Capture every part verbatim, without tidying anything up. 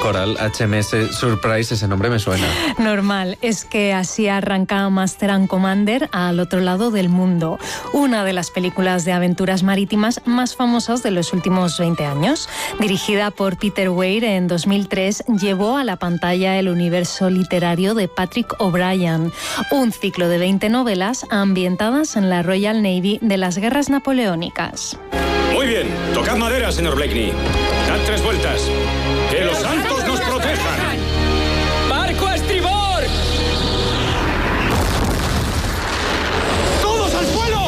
Coral, H M S Surprise, ese nombre me suena. Normal, es que así arranca Master and Commander al otro lado del mundo, una de las películas de aventuras marítimas más famosas de los últimos veinte años. Dirigida por Peter Weir en dos mil tres, llevó a la pantalla el universo literario de Patrick O'Brian, un ciclo de veinte novelas ambientadas en la Royal Navy de las guerras napoleónicas. Muy bien, tocad madera, señor Blakeney. Dad tres vueltas. ¡Que los santos nos protejan! ¡Barco a estribor! ¡Todos al suelo!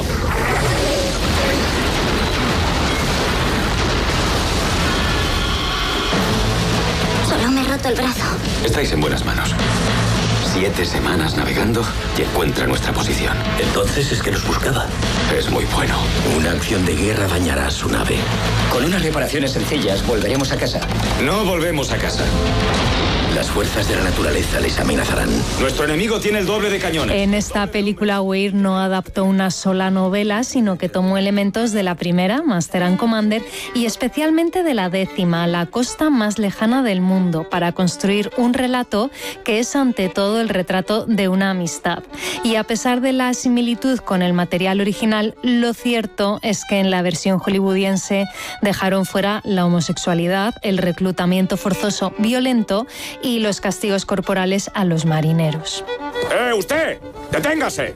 Solo me he roto el brazo. Estáis en buenas manos. Siete semanas navegando y encuentra nuestra posición. Entonces es que nos buscaba. Es muy bueno. Una acción de guerra dañará su nave. Con unas reparaciones sencillas volveremos a casa. No volvemos a casa. Las fuerzas de la naturaleza les amenazarán. Nuestro enemigo tiene el doble de cañones. En esta película, Weir no adaptó una sola novela, sino que tomó elementos de la primera, Master and Commander, y especialmente de la décima, La costa más lejana del mundo, para construir un relato que es ante todo el retrato de una amistad. Y a pesar de la similitud con el material original, lo cierto es que en la versión hollywoodiense dejaron fuera la homosexualidad, el reclutamiento forzoso violento y los castigos corporales a los marineros. ¡Eh, usted! ¡Deténgase!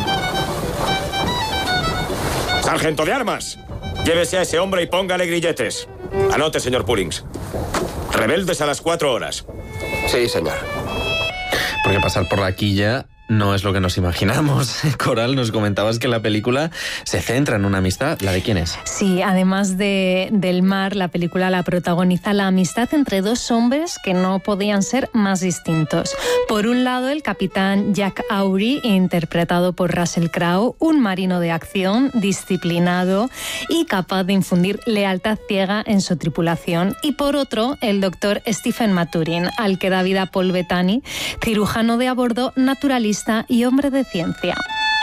¡Sargento de armas! Llévese a ese hombre y póngale grilletes. Anote, señor Pullings. Rebeldes a las cuatro horas. Sí, señor. Porque pasar por la quilla no es lo que nos imaginamos. Coral, nos comentabas que la película se centra en una amistad. ¿La de quién es? Sí, además de, del mar, la película la protagoniza la amistad entre dos hombres que no podían ser más distintos. Por un lado, el capitán Jack Aubrey, interpretado por Russell Crowe, un marino de acción, disciplinado y capaz de infundir lealtad ciega en su tripulación. Y por otro, el doctor Stephen Maturin, al que da vida Paul Bettany, cirujano de a bordo, naturalista y hombre de ciencia.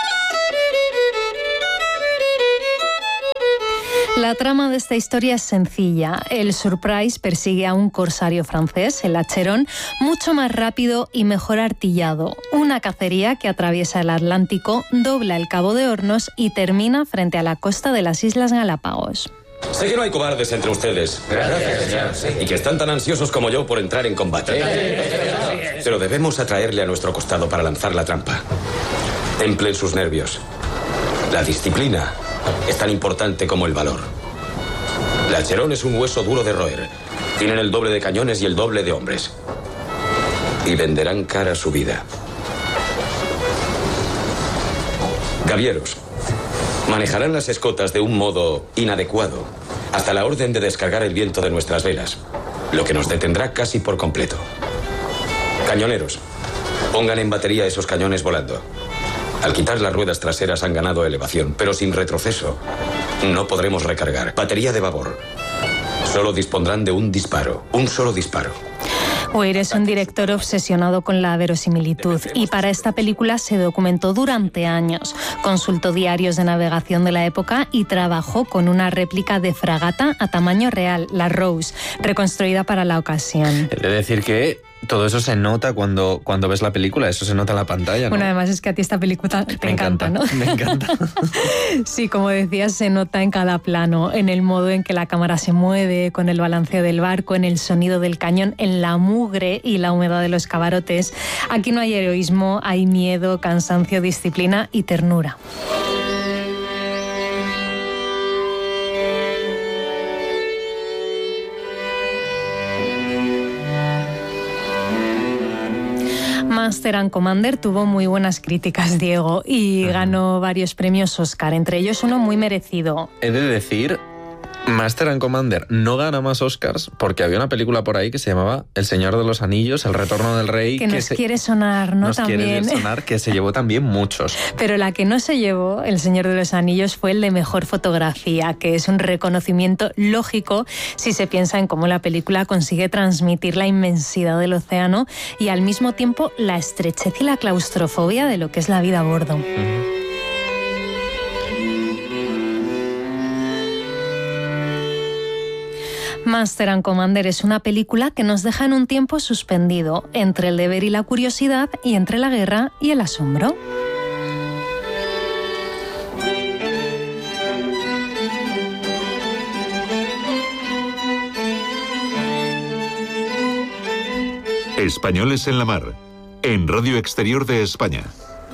La trama de esta historia es sencilla. El Surprise persigue a un corsario francés, el Acheron, mucho más rápido y mejor artillado. Una cacería que atraviesa el Atlántico, dobla el Cabo de Hornos y termina frente a la costa de las Islas Galápagos. Sé que no hay cobardes entre ustedes. Gracias, señor. Sí. Y que están tan ansiosos como yo por entrar en combate. Pero debemos atraerle a nuestro costado para lanzar la trampa. Templen sus nervios. La disciplina es tan importante como el valor. El Acheron es un hueso duro de roer. Tienen el doble de cañones y el doble de hombres. Y venderán cara su vida. Gavieros, manejarán las escotas de un modo inadecuado hasta la orden de descargar el viento de nuestras velas, lo que nos detendrá casi por completo. Cañoneros, pongan en batería esos cañones volando. Al quitar las ruedas traseras han ganado elevación, pero sin retroceso no podremos recargar. Batería de babor. Solo dispondrán de un disparo, un solo disparo. Weir es un director obsesionado con la verosimilitud y para esta película se documentó durante años. Consultó diarios de navegación de la época y trabajó con una réplica de fragata a tamaño real, la Rose, reconstruida para la ocasión. He de decir que todo eso se nota cuando, cuando ves la película, eso se nota en la pantalla, ¿no? Bueno, además es que a ti esta película te me encanta, encanta, ¿no? Me encanta. Sí, como decías, se nota en cada plano, en el modo en que la cámara se mueve, con el balanceo del barco, en el sonido del cañón, en la mugre y la humedad de los camarotes. Aquí no hay heroísmo, hay miedo, cansancio, disciplina y ternura. Master and Commander tuvo muy buenas críticas, Diego, y uh-huh. ganó varios premios Oscar, entre ellos uno muy merecido. He de decir, Master and Commander no gana más Oscars porque había una película por ahí que se llamaba El Señor de los Anillos, El Retorno del Rey. Que, que nos se, quiere sonar, ¿no? Nos también. quiere sonar, que se llevó también muchos. Pero la que no se llevó, El Señor de los Anillos, fue el de Mejor Fotografía, que es un reconocimiento lógico si se piensa en cómo la película consigue transmitir la inmensidad del océano y al mismo tiempo la estrechez y la claustrofobia de lo que es la vida a bordo. Uh-huh. Master and Commander es una película que nos deja en un tiempo suspendido, entre el deber y la curiosidad y entre la guerra y el asombro. Españoles en la Mar, en Radio Exterior de España.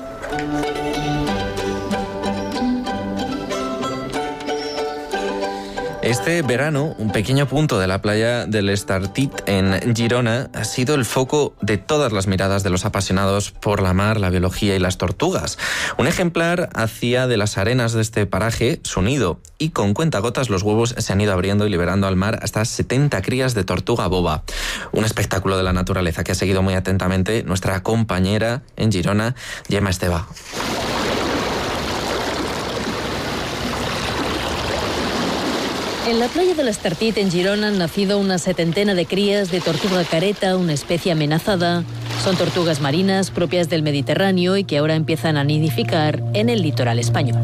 Este verano, un pequeño punto de la playa del Estartit en Girona ha sido el foco de todas las miradas de los apasionados por la mar, la biología y las tortugas. Un ejemplar hacía de las arenas de este paraje su nido y con cuentagotas los huevos se han ido abriendo y liberando al mar hasta setenta crías de tortuga boba. Un espectáculo de la naturaleza que ha seguido muy atentamente nuestra compañera en Girona, Gemma Esteba. En la playa del Estartit, en Girona, han nacido una setentena de crías de tortuga careta, una especie amenazada. Son tortugas marinas propias del Mediterráneo y que ahora empiezan a nidificar en el litoral español.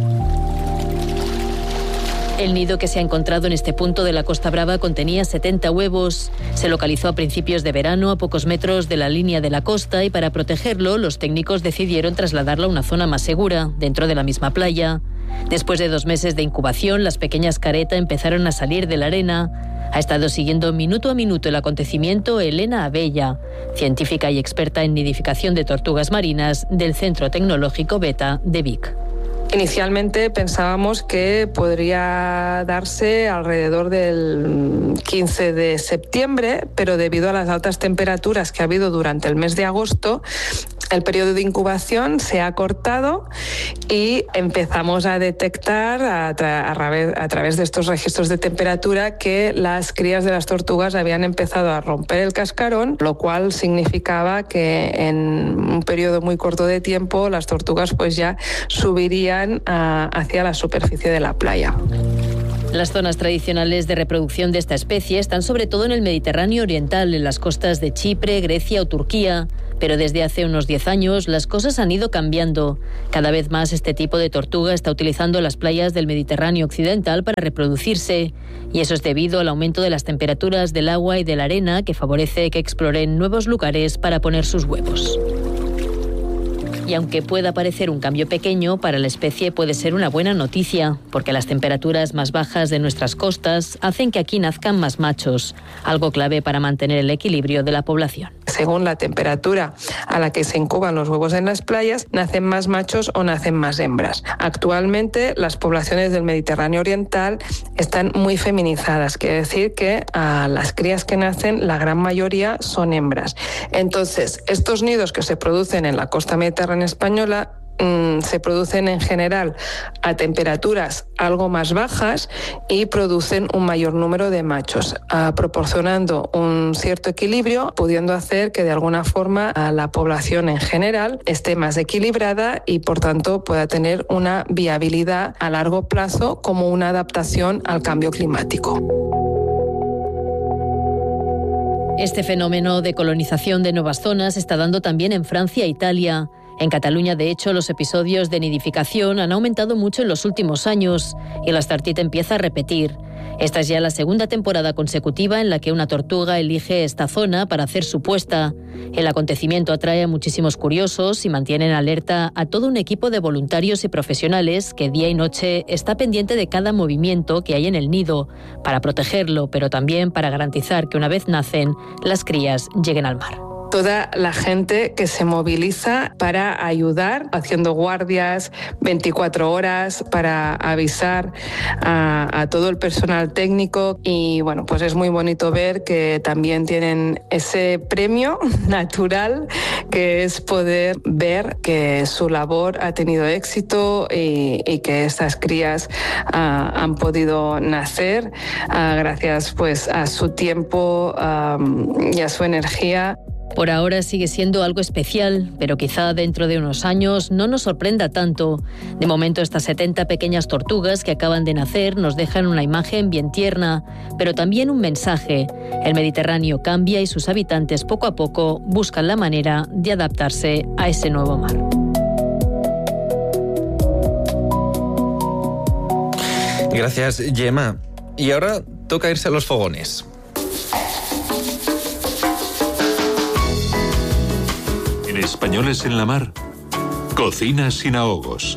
El nido que se ha encontrado en este punto de la Costa Brava contenía setenta huevos. Se localizó a principios de verano, a pocos metros de la línea de la costa, y para protegerlo, los técnicos decidieron trasladarlo a una zona más segura, dentro de la misma playa. Después de dos meses de incubación, las pequeñas careta empezaron a salir de la arena. Ha estado siguiendo minuto a minuto el acontecimiento Elena Abella, científica y experta en nidificación de tortugas marinas del Centro Tecnológico Beta de Vic. Inicialmente pensábamos que podría darse alrededor del quince de septiembre, pero debido a las altas temperaturas que ha habido durante el mes de agosto, el periodo de incubación se ha cortado y empezamos a detectar a, tra- a, través, a través de estos registros de temperatura que las crías de las tortugas habían empezado a romper el cascarón, lo cual significaba que en un periodo muy corto de tiempo las tortugas pues ya subirían a, hacia la superficie de la playa. Las zonas tradicionales de reproducción de esta especie están sobre todo en el Mediterráneo oriental, en las costas de Chipre, Grecia o Turquía. Pero desde hace unos diez años las cosas han ido cambiando. Cada vez más este tipo de tortuga está utilizando las playas del Mediterráneo occidental para reproducirse. Y eso es debido al aumento de las temperaturas del agua y de la arena, que favorece que exploren nuevos lugares para poner sus huevos. Y aunque pueda parecer un cambio pequeño, para la especie puede ser una buena noticia, porque las temperaturas más bajas de nuestras costas hacen que aquí nazcan más machos, algo clave para mantener el equilibrio de la población. Según la temperatura a la que se incuban los huevos en las playas, nacen más machos o nacen más hembras. Actualmente las poblaciones del Mediterráneo oriental están muy feminizadas, quiere decir que a las crías que nacen la gran mayoría son hembras. Entonces, estos nidos que se producen en la costa mediterránea española mmm, se producen en general a temperaturas algo más bajas y producen un mayor número de machos, uh, proporcionando un cierto equilibrio, pudiendo hacer que de alguna forma uh, la población en general esté más equilibrada y por tanto pueda tener una viabilidad a largo plazo como una adaptación al cambio climático. Este fenómeno de colonización de nuevas zonas está dando también en Francia e Italia. En Cataluña, de hecho, los episodios de nidificación han aumentado mucho en los últimos años y el Estartit empieza a repetir. Esta es ya la segunda temporada consecutiva en la que una tortuga elige esta zona para hacer su puesta. El acontecimiento atrae a muchísimos curiosos y mantiene en alerta a todo un equipo de voluntarios y profesionales que día y noche está pendiente de cada movimiento que hay en el nido, para protegerlo, pero también para garantizar que una vez nacen, las crías lleguen al mar. Toda la gente que se moviliza para ayudar, haciendo guardias veinticuatro horas para avisar a, a todo el personal técnico y bueno, pues es muy bonito ver que también tienen ese premio natural que es poder ver que su labor ha tenido éxito y, y que estas crías uh, han podido nacer uh, gracias pues a su tiempo um, y a su energía. Por ahora sigue siendo algo especial, pero quizá dentro de unos años no nos sorprenda tanto. De momento, estas setenta pequeñas tortugas que acaban de nacer nos dejan una imagen bien tierna, pero también un mensaje. El Mediterráneo cambia y sus habitantes poco a poco buscan la manera de adaptarse a ese nuevo mar. Gracias, Gemma. Y ahora toca irse a los fogones. En Españoles en la Mar, cocina sin ahogos.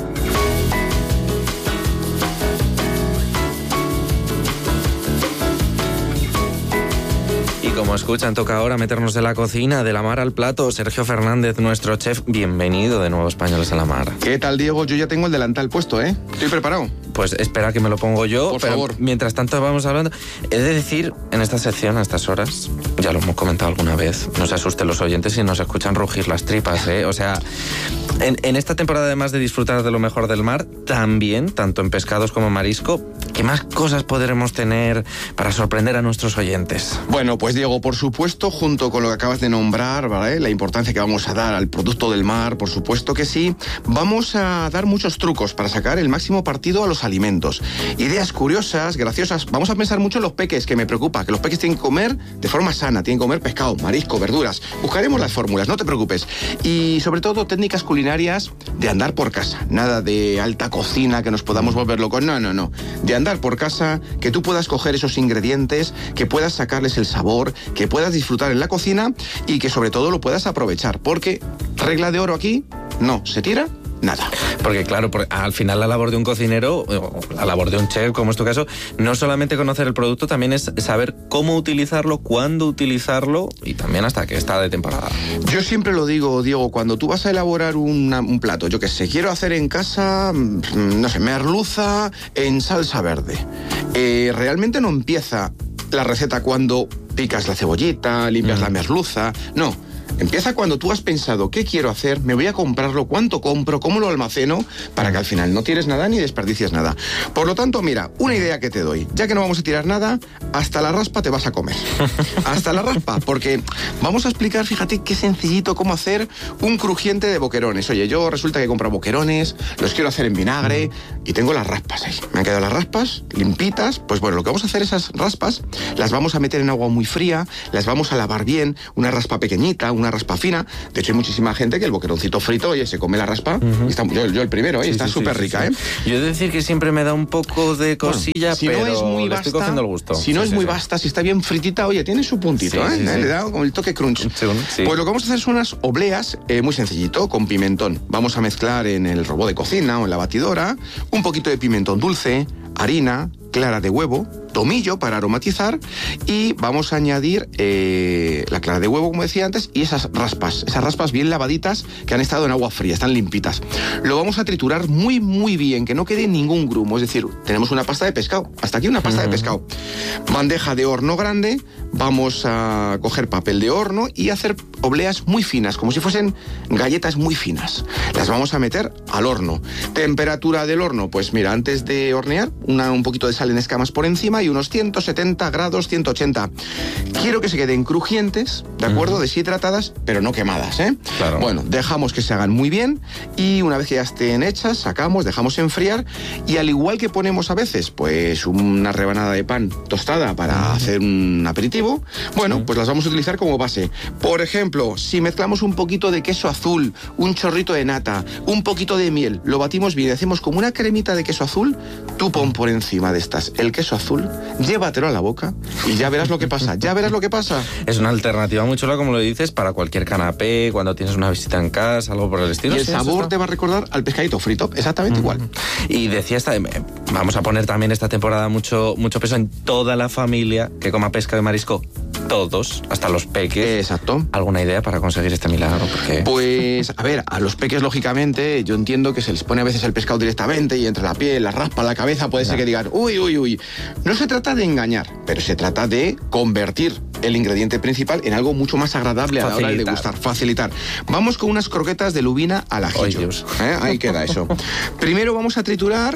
Como escuchan, toca ahora meternos de la cocina, de la mar al plato. Sergio Fernández, nuestro chef, bienvenido de nuevo a Españoles en la Mar. ¿Qué tal, Diego? Yo ya tengo el delantal puesto, ¿eh? Estoy preparado. Pues espera que me lo pongo yo. Por pero favor. Mientras tanto vamos hablando. He de decir, en esta sección, a estas horas, ya lo hemos comentado alguna vez, no se asusten los oyentes si nos escuchan rugir las tripas, ¿eh? O sea, en, en esta temporada, además de disfrutar de lo mejor del mar, también, tanto en pescados como en marisco, ¿qué más cosas podremos tener para sorprender a nuestros oyentes? Bueno, pues Diego, por supuesto, junto con lo que acabas de nombrar, ¿vale? La importancia que vamos a dar al producto del mar, por supuesto que sí, vamos a dar muchos trucos para sacar el máximo partido a los alimentos. Ideas curiosas, graciosas. Vamos a pensar mucho en los peques, que me preocupa, que los peques tienen que comer de forma sana, tienen que comer pescado, marisco, verduras. Buscaremos las fórmulas, no te preocupes. Y sobre todo técnicas culinarias de andar por casa. Nada de alta cocina que nos podamos volver locos. No, no, no. De andar por casa, que tú puedas coger esos ingredientes, que puedas sacarles el sabor, que puedas disfrutar en la cocina y que sobre todo lo puedas aprovechar. Porque regla de oro aquí, no se tira nada. Porque claro, al final la labor de un cocinero, la labor de un chef, como es tu caso, no solamente conocer el producto, también es saber cómo utilizarlo, cuándo utilizarlo y también hasta que está de temporada. Yo siempre lo digo, Diego, cuando tú vas a elaborar una, un plato, yo qué sé, quiero hacer en casa, no sé, merluza en salsa verde. Eh, realmente no empieza la receta cuando picas la cebollita, limpias mm. la merluza, no. Empieza cuando tú has pensado, ¿qué quiero hacer? ¿Me voy a comprarlo? ¿Cuánto compro? ¿Cómo lo almaceno? Para que al final no tires nada ni desperdicies nada. Por lo tanto, mira, una idea que te doy. Ya que no vamos a tirar nada, hasta la raspa te vas a comer. Hasta la raspa, porque vamos a explicar, fíjate qué sencillito cómo hacer un crujiente de boquerones. Oye, yo resulta que he comprado boquerones, los quiero hacer en vinagre y tengo las raspas ahí. Me han quedado las raspas limpitas. Pues bueno, lo que vamos a hacer, esas raspas, las vamos a meter en agua muy fría, las vamos a lavar bien, una raspa pequeñita, una raspa fina. De hecho, hay muchísima gente que el boqueroncito frito, oye, se come la raspa. Uh-huh. Y está, yo, yo el primero, ¿eh? Sí, está súper sí, sí, rica, sí, sí. ¿eh? Yo he de decir que siempre me da un poco de cosilla, bueno, si pero no es muy basta, le estoy cogiendo el gusto. Si no sí, es sí, muy sí. basta, si está bien fritita, oye, tiene su puntito, sí, ¿eh? Sí, sí. Le da como el toque crunch. Sí, sí. Pues lo que vamos a hacer son unas obleas, eh, muy sencillito, con pimentón. Vamos a mezclar en el robot de cocina o en la batidora un poquito de pimentón dulce, harina, clara de huevo, tomillo para aromatizar y vamos a añadir eh, la clara de huevo, como decía antes, y esas raspas, esas raspas bien lavaditas que han estado en agua fría, están limpitas. Lo vamos a triturar muy, muy bien, que no quede ningún grumo, es decir, tenemos una pasta de pescado, hasta aquí una pasta uh-huh. de pescado. Bandeja de horno grande, vamos a coger papel de horno y hacer obleas muy finas, como si fuesen galletas muy finas. Las vamos a meter al horno. Temperatura del horno, pues mira, antes de hornear, una, un poquito de sal en escamas por encima y unos ciento setenta grados, ciento ochenta. Quiero que se queden crujientes, ¿de acuerdo? Uh-huh. Deshidratadas, pero no quemadas, ¿eh? Claro. Bueno, dejamos que se hagan muy bien y una vez que ya estén hechas, sacamos, dejamos enfriar y al igual que ponemos a veces, pues una rebanada de pan tostada para uh-huh. hacer un aperitivo, bueno, uh-huh. pues las vamos a utilizar como base. Por ejemplo, si mezclamos un poquito de queso azul, un chorrito de nata, un poquito de miel, lo batimos bien y hacemos como una cremita de queso azul, tú pon por encima de estas el queso azul, llévatelo a la boca y ya verás lo que pasa, ya verás lo que pasa. Es una alternativa muy chula, como lo dices, para cualquier canapé, cuando tienes una visita en casa, algo por el estilo. Y el sí, sabor te va a recordar al pescadito frito, exactamente uh-huh. igual. Y decías, vamos a poner también esta temporada mucho, mucho peso en toda la familia que coma pescado y marisco. Todos, hasta los peques. Exacto. ¿Alguna idea para conseguir este milagro? Porque... Pues, a ver, a los peques, lógicamente, yo entiendo que se les pone a veces el pescado directamente y entre la piel, la raspa, la cabeza, puede ser que digan, uy, uy, uy. No se trata de engañar, pero se trata de convertir el ingrediente principal en algo mucho más agradable a la hora de degustar, facilitar. Vamos con unas croquetas de lubina al ajillo. ¿Eh? Ahí queda eso. Primero vamos a triturar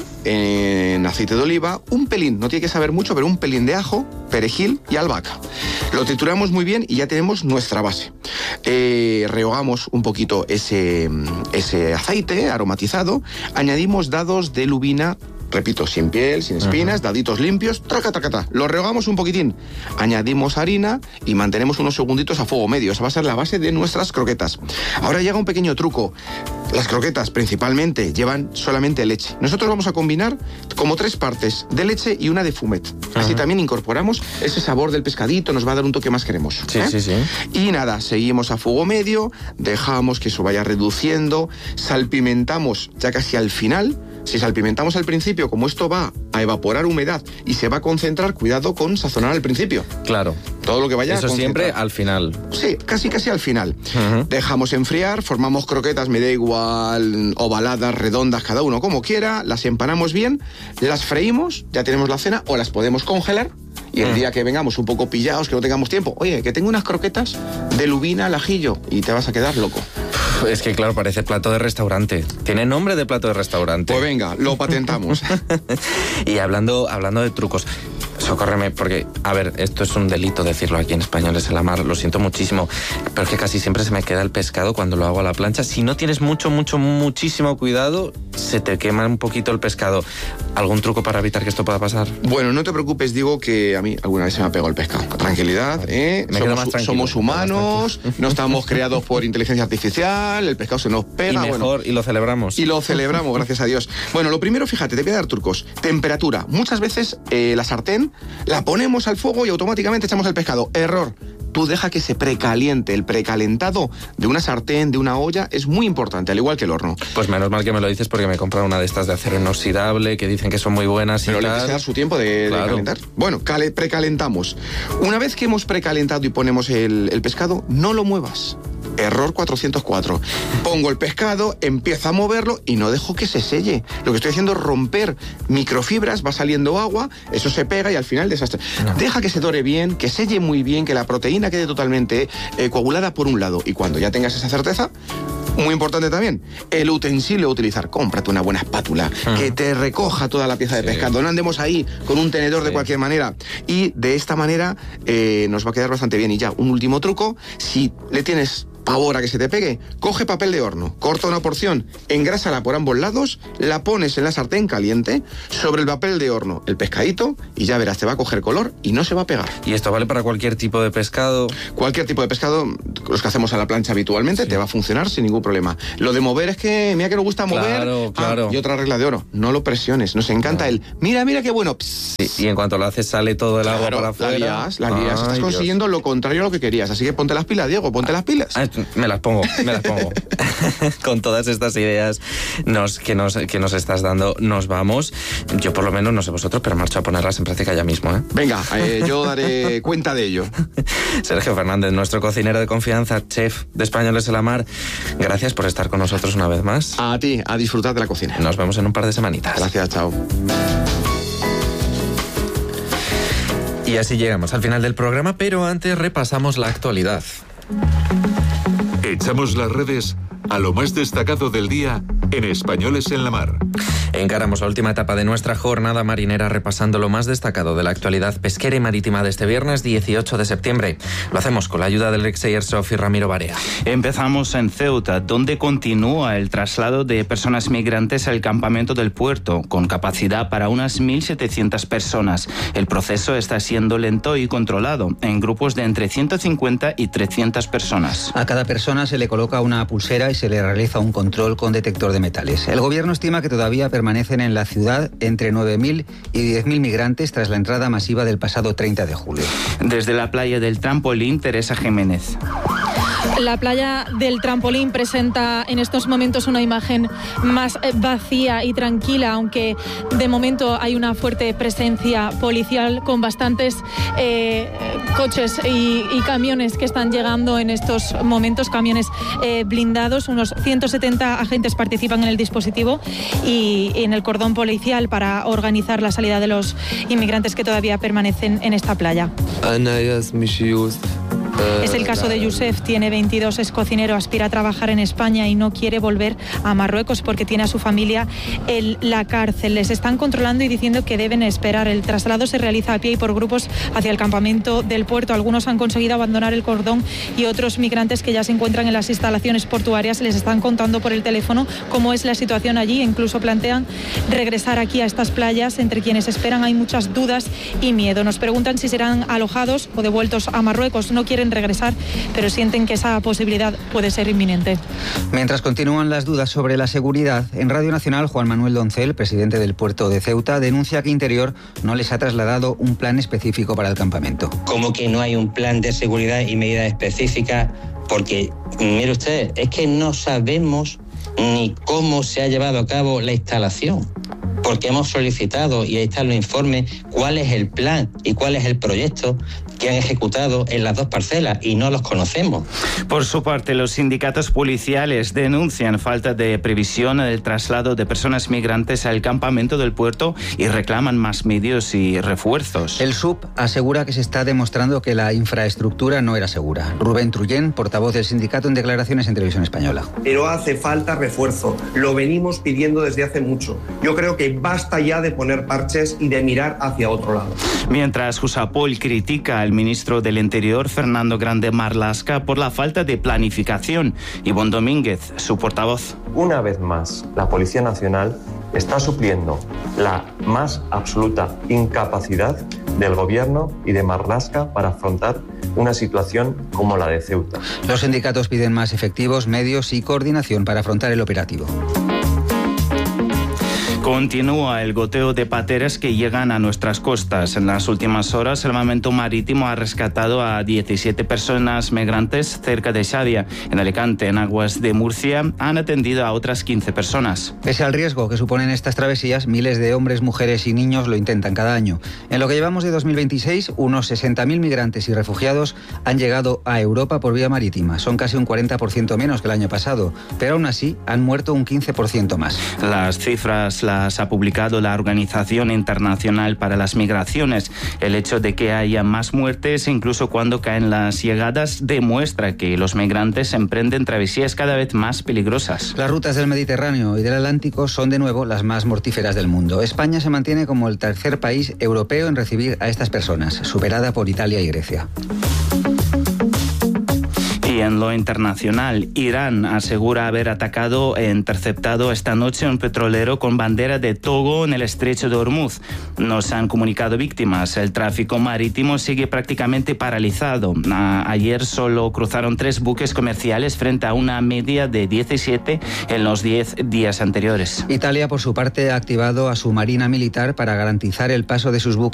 en aceite de oliva un pelín, no tiene que saber mucho, pero un pelín de ajo, perejil y albahaca. Lo trituramos muy bien y ya tenemos nuestra base. Eh, rehogamos un poquito ese, ese aceite aromatizado, añadimos dados de lubina repito, sin piel, sin espinas, uh-huh. daditos limpios, traca, traca, traca. Lo rehogamos un poquitín, añadimos harina y mantenemos unos segunditos a fuego medio. Esa va a ser la base de nuestras croquetas. Ahora llega un pequeño truco. Las croquetas principalmente llevan solamente leche. Nosotros vamos a combinar como tres partes de leche y una de fumet. Así uh-huh. también incorporamos ese sabor del pescadito, nos va a dar un toque más cremoso. Sí, ¿eh? sí, sí. Y nada, seguimos a fuego medio, dejamos que eso vaya reduciendo, salpimentamos ya casi al final. Si salpimentamos al principio, como esto va a evaporar humedad y se va a concentrar, cuidado con sazonar al principio. Claro. Todo lo que vaya Eso a siempre al final. Sí, casi casi al final. Uh-huh. Dejamos enfriar, formamos croquetas, me da igual, ovaladas, redondas, cada uno como quiera, las empanamos bien, las freímos, ya tenemos la cena, o las podemos congelar. Y el día que vengamos un poco pillados, que no tengamos tiempo, oye, que tengo unas croquetas de lubina al ajillo, y te vas a quedar loco. Es que claro, parece plato de restaurante. Tiene nombre de plato de restaurante. Pues venga, lo patentamos. Y hablando, hablando de trucos, socórreme, porque, a ver, esto es un delito decirlo aquí en Españoles en la Mar, lo siento muchísimo, pero es que casi siempre se me queda el pescado cuando lo hago a la plancha. Si no tienes mucho, mucho, muchísimo cuidado, se te quema un poquito el pescado. ¿Algún truco para evitar que esto pueda pasar? Bueno, no te preocupes, digo que a mí alguna vez se me ha pegado el pescado. Tranquilidad, ¿eh? Me somos, más somos humanos, no estamos creados por inteligencia artificial, el pescado se nos pega. Y mejor, bueno, y lo celebramos. Y lo celebramos, gracias a Dios. Bueno, lo primero, fíjate, te voy a dar trucos. Temperatura. Muchas veces eh, la sartén la ponemos al fuego y automáticamente echamos el pescado. Error. Tú deja que se precaliente. El precalentado de una sartén, de una olla, es muy importante, al igual que el horno. Pues menos mal que me lo dices, porque me he comprado una de estas de acero inoxidable que dicen que son muy buenas. Pero y le tal. tienes que dar su tiempo de, claro. de calentar. Bueno, cale, precalentamos. Una vez que hemos precalentado y ponemos el, el pescado, no lo muevas. Error cuatrocientos cuatro. Pongo el pescado, empiezo a moverlo y no dejo que se selle. Lo que estoy haciendo es romper microfibras, va saliendo agua, eso se pega y al final desastre. No. Deja que se dore bien, que selle muy bien, que la proteína quede totalmente eh, coagulada por un lado. Y cuando ya tengas esa certeza, muy importante también, el utensilio a utilizar. Cómprate una buena espátula, uh-huh. que te recoja toda la pieza de sí. pescado. No andemos ahí con un tenedor sí. de cualquier manera. Y de esta manera eh, nos va a quedar bastante bien. Y ya, un último truco, si le tienes pavor a que se te pegue, coge papel de horno, corta una porción, engrásala por ambos lados, la pones en la sartén caliente, sobre el papel de horno el pescadito y ya verás, te va a coger color y no se va a pegar. ¿Y esto vale para cualquier tipo de pescado? Cualquier tipo de pescado, los que hacemos a la plancha habitualmente, sí. te va a funcionar sin ningún problema. Lo de mover es que, mira que nos gusta mover. Claro, claro. Ah, y otra regla de oro, no lo presiones, nos encanta no. el, mira, mira qué bueno. Sí, y en cuanto lo haces sale todo el claro, agua para afuera. La guías, la guías. Ay, estás consiguiendo Dios. Lo contrario a lo que querías, así que ponte las pilas, Diego, ponte las pilas. Ay, me las pongo, me las pongo. Con todas estas ideas nos, que, nos, que nos estás dando, nos vamos. Yo por lo menos, no sé vosotros, pero marcho a ponerlas en práctica ya mismo, ¿eh? Venga, eh, yo daré cuenta de ello. Sergio Fernández, nuestro cocinero de confianza, chef de Españoles en la Mar, gracias por estar con nosotros una vez más. A ti, a disfrutar de la cocina. Nos vemos en un par de semanitas. Gracias, chao. Y así llegamos al final del programa, pero antes repasamos la actualidad. Echamos las redes a lo más destacado del día en Españoles en la Mar. Encaramos la última etapa de nuestra jornada marinera repasando lo más destacado de la actualidad pesquera y marítima de este viernes dieciocho de septiembre. Lo hacemos con la ayuda del Alexei Airsoft y Ramiro Barea. Empezamos en Ceuta, donde continúa el traslado de personas migrantes al campamento del puerto, con capacidad para unas mil setecientas personas. El proceso está siendo lento y controlado, en grupos de entre ciento cincuenta y trescientas personas. A cada persona se le coloca una pulsera y se le realiza un control con detector de metales. El gobierno estima que todavía permanecen en la ciudad entre nueve mil y diez mil migrantes tras la entrada masiva del pasado treinta de julio. Desde la playa del Trampolín, Teresa Jiménez. La playa del Trampolín presenta en estos momentos una imagen más vacía y tranquila, aunque de momento hay una fuerte presencia policial con bastantes eh, coches y, y camiones que están llegando en estos momentos, camiones eh, blindados. Unos ciento setenta agentes participan en el dispositivo y en el cordón policial para organizar la salida de los inmigrantes que todavía permanecen en esta playa. Es el caso de Youssef, tiene veintidós, es cocinero, aspira a trabajar en España y no quiere volver a Marruecos porque tiene a su familia en la cárcel. Les están controlando y diciendo que deben esperar. El traslado se realiza a pie y por grupos hacia el campamento del puerto. Algunos han conseguido abandonar el cordón y otros migrantes que ya se encuentran en las instalaciones portuarias les están contando por el teléfono cómo es la situación allí. Incluso plantean regresar aquí a estas playas. Entre quienes esperan hay muchas dudas y miedo. Nos preguntan si serán alojados o devueltos a Marruecos. No quieren regresar, pero sienten que esa posibilidad puede ser inminente. Mientras continúan las dudas sobre la seguridad, en Radio Nacional, Juan Manuel Doncel, presidente del puerto de Ceuta, denuncia que Interior no les ha trasladado un plan específico para el campamento. ¿Cómo que no hay un plan de seguridad y medidas específicas? Porque, mire usted, es que no sabemos ni cómo se ha llevado a cabo la instalación. Porque hemos solicitado, y ahí están los informes, cuál es el plan y cuál es el proyecto que han ejecutado en las dos parcelas y no los conocemos. Por su parte, los sindicatos policiales denuncian falta de previsión del traslado de personas migrantes al campamento del puerto y reclaman más medios y refuerzos. El S U P asegura que se está demostrando que la infraestructura no era segura. Rubén Trullén, portavoz del sindicato, en declaraciones en Televisión Española. Pero hace falta refuerzo. Lo venimos pidiendo desde hace mucho. Yo creo que basta ya de poner parches y de mirar hacia otro lado. Mientras Jusapol critica al ministro del Interior, Fernando Grande Marlaska, por la falta de planificación. Ivonne Domínguez, su portavoz. Una vez más, la Policía Nacional está supliendo la más absoluta incapacidad del Gobierno y de Marlaska para afrontar una situación como la de Ceuta. Los sindicatos piden más efectivos, medios y coordinación para afrontar el operativo. Continúa el goteo de pateras que llegan a nuestras costas. En las últimas horas, el Salvamento Marítimo ha rescatado a diecisiete personas migrantes cerca de Xàbia. En Alicante, en aguas de Murcia, han atendido a otras quince personas. Pese al riesgo que suponen estas travesías, miles de hombres, mujeres y niños lo intentan cada año. En lo que llevamos de dos mil veintiséis, unos sesenta mil migrantes y refugiados han llegado a Europa por vía marítima. Son casi un cuarenta por ciento menos que el año pasado, pero aún así han muerto un quince por ciento más. Las cifras las ha publicado la Organización Internacional para las Migraciones. El hecho de que haya más muertes, incluso cuando caen las llegadas, demuestra que los migrantes emprenden travesías cada vez más peligrosas. Las rutas del Mediterráneo y del Atlántico son de nuevo las más mortíferas del mundo. España se mantiene como el tercer país europeo en recibir a estas personas, superada por Italia y Grecia. Y en lo internacional, Irán asegura haber atacado e interceptado esta noche un petrolero con bandera de Togo en el estrecho de Hormuz. Nos han comunicado víctimas. El tráfico marítimo sigue prácticamente paralizado. Ayer solo cruzaron tres buques comerciales frente a una media de diecisiete en los diez días anteriores. Italia, por su parte, ha activado a su marina militar para garantizar el paso de sus buques